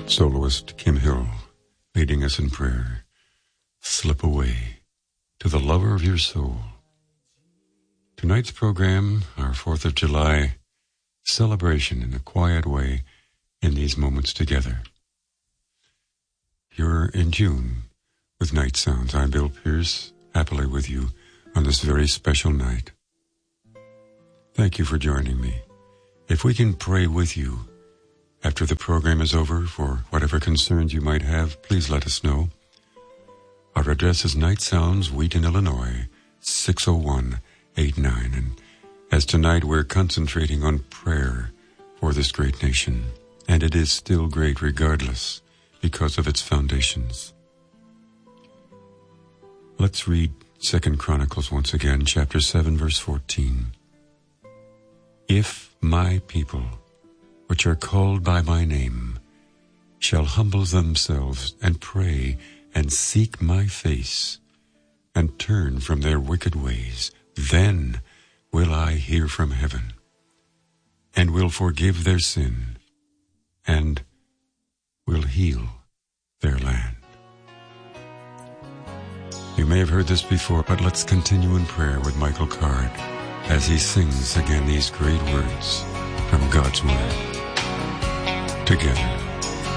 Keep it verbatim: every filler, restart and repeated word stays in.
Soloist Kim Hill leading us in prayer. Slip away to the lover of your soul. Tonight's program, our fourth of July celebration in a quiet way in these moments together. You're in June with Night Sounds. I'm Bill Pierce, happily with you on this very special night. Thank you for joining me. If we can pray with you after the program is over for whatever concerns you might have, please let us know. Our address is Night Sounds, Wheaton, Illinois, six oh one eight nine. And as tonight we're concentrating on prayer for this great nation, and it is still great regardless because of its foundations. Let's read Second Chronicles once again, chapter seven, verse fourteen. If my people, which are called by my name, shall humble themselves and pray and seek my face and turn from their wicked ways, then will I hear from heaven and will forgive their sin and will heal their land. You may have heard this before, but let's continue in prayer with Michael Card as he sings again these great words from God's Word. Together.